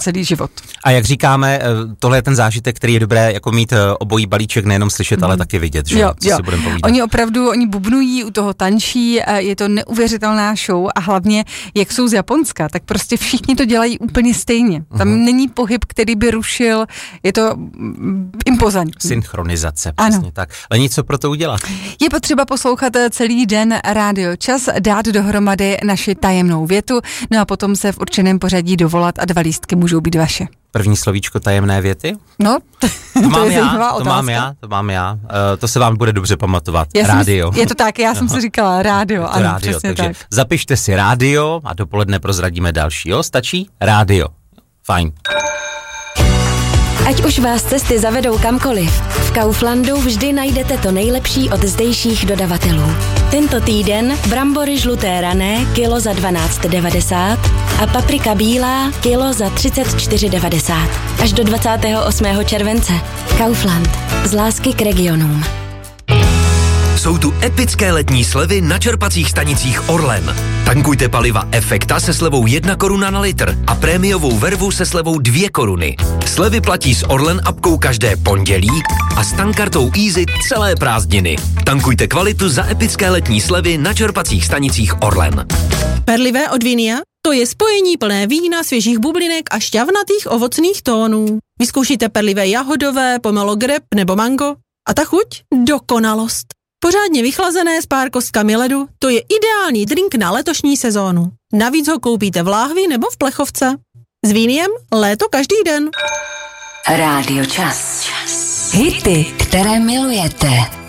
celý život. A jak říkáme, tohle je ten zážitek, který je dobré jako mít obojí balíček, nejenom slyšet, ale taky vidět, že? Jo. Si budeme povídat. Oni bubnují, u toho tančí, je to neuvěřitelná show a hlavně, jak jsou z Japonska, tak prostě všichni to dělají úplně stejně. Tam není pohyb, který by rušil, je to impozantní. Synchronizace, přesně tak. Ale nic, co pro to udělat. Je potřeba poslouchat celý den Rádio Čas, dát dohromady naši tajemnou větu, no a potom se v určeném pořadí dovolat a 2 lístky můžou být vaše. První slovíčko tajemné věty? No, to je zajímavá otázka. To mám já. To se vám bude dobře pamatovat. Rádio. Je to tak, já jsem si říkala rádio, ano, rádio, přesně takže tak. Zapište si rádio a dopoledne prozradíme další, jo? Stačí? Rádio. Fajn. Ať už vás cesty zavedou kamkoliv, v Kauflandu vždy najdete to nejlepší od zdejších dodavatelů. Tento týden brambory žluté rané kilo za 12,90 a paprika bílá kilo za 34,90. Až do 28. července. Kaufland. Z lásky k regionům. Jsou tu epické letní slevy na čerpacích stanicích Orlen. Tankujte paliva Efekta se slevou 1 koruna na litr a prémiovou vervu se slevou 2 koruny. Slevy platí s Orlen apkou každé pondělí a s tankartou Easy celé prázdniny. Tankujte kvalitu za epické letní slevy na čerpacích stanicích Orlen. Perlivé od Vinia? To je spojení plné vína, svěžích bublinek a šťavnatých ovocných tónů. Vyzkoušíte perlivé jahodové, pomelo grep nebo mango a ta chuť? Dokonalost. Pořádně vychlazené s pár kostkami ledu, to je ideální drink na letošní sezónu. Navíc ho koupíte v láhvi nebo v plechovce. S Viniem léto každý den. Rádio Čas. Hity, které milujete.